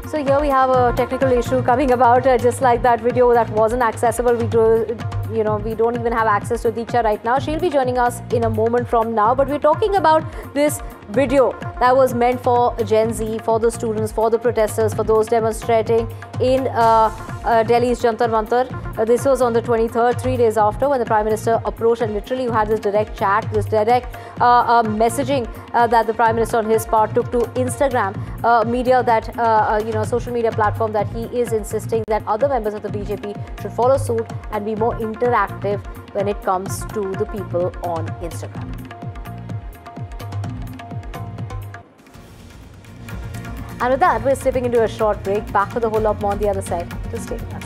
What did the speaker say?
So here we have a technical issue coming about, just like that video that wasn't accessible. We don't even have access to Deeksha right now. She'll be joining us in a moment from now. But we're talking about this video that was meant for Gen Z, for the students, for the protesters, for those demonstrating in Delhi's Jantar Mantar. This was on the 23rd, 3 days after, when the Prime Minister approached, and literally you had this direct chat, this direct messaging that the Prime Minister on his part took to Instagram, media that, social media platform that he is insisting that other members of the BJP should follow suit and be more interactive when it comes to the people on Instagram. And with that, we're slipping into a short break. Back with a whole lot more on the other side. Just stay with us.